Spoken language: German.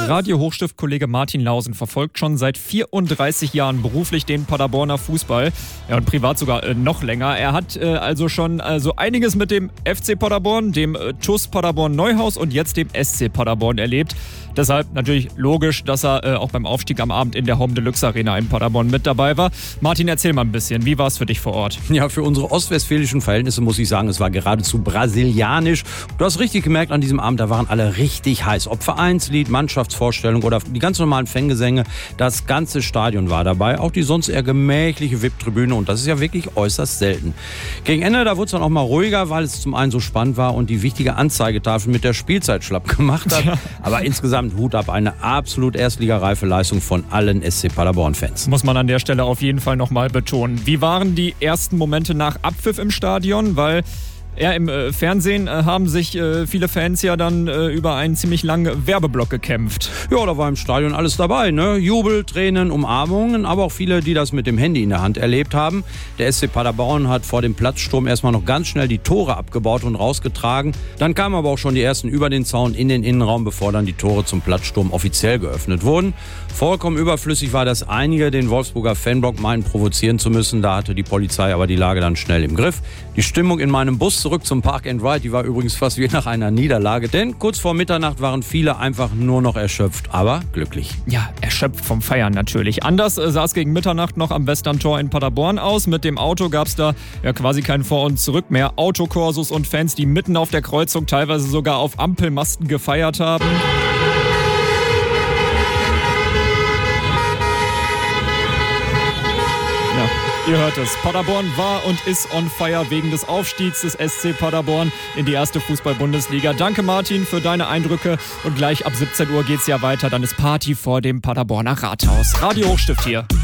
Radio Hochstift-Kollege Martin Lausen verfolgt schon seit 34 Jahren beruflich den Paderborner Fußball. Ja, und privat sogar noch länger. Er hat also schon einiges mit dem FC Paderborn, dem TuS Paderborn Neuhaus und jetzt dem SC Paderborn erlebt. Deshalb natürlich logisch, dass er auch beim Aufstieg am Abend in der Home Deluxe Arena in Paderborn mit dabei war. Martin, erzähl mal ein bisschen, wie war es für dich vor Ort? Ja, für unsere ostwestfälischen Verhältnisse muss ich sagen, es war geradezu brasilianisch. Du hast richtig gemerkt an diesem Abend, da waren alle richtig heiß. Ob Vereinslied, Mannschaftsvorstellung oder die ganz normalen Fangesänge, das ganze Stadion war dabei. Auch die sonst eher gemächliche VIP-Tribüne und das ist ja wirklich äußerst selten. Gegen Ende, da wurde es dann auch mal ruhiger, weil es zum einen so spannend war und die wichtige Anzeigetafel mit der Spielzeit schlapp gemacht hat. Aber insgesamt Hut ab, eine absolut erstligareife Leistung von allen SC Paderborn-Fans. Muss man an der Stelle auf jeden Fall nochmal betonen. Wie waren die ersten Momente nach Abpfiff im Stadion? Weil im Fernsehen haben sich viele Fans ja dann über einen ziemlich langen Werbeblock gekämpft. Ja, da war im Stadion alles dabei, ne? Jubel, Tränen, Umarmungen, aber auch viele, die das mit dem Handy in der Hand erlebt haben. Der SC Paderborn hat vor dem Platzsturm erstmal noch ganz schnell die Tore abgebaut und rausgetragen. Dann kamen aber auch schon die ersten über den Zaun in den Innenraum, bevor dann die Tore zum Platzsturm offiziell geöffnet wurden. Vollkommen überflüssig war, dass einige den Wolfsburger Fanblock meinen, provozieren zu müssen. Da hatte die Polizei aber die Lage dann schnell im Griff. Die Stimmung in meinem Bus zurück zum Park and Ride, die war übrigens fast wie nach einer Niederlage, denn kurz vor Mitternacht waren viele einfach nur noch erschöpft, aber glücklich. Ja, erschöpft vom Feiern natürlich. Anders sah es gegen Mitternacht noch am Westerntor in Paderborn aus. Mit dem Auto gab es da ja quasi kein Vor und Zurück mehr. Autokorsos und Fans, die mitten auf der Kreuzung teilweise sogar auf Ampelmasten gefeiert haben. Ihr hört es, Paderborn war und ist on fire wegen des Aufstiegs des SC Paderborn in die erste Fußball-Bundesliga. Danke Martin für deine Eindrücke und gleich ab 17 Uhr geht's ja weiter. Dann ist Party vor dem Paderborner Rathaus. Radio Hochstift hier.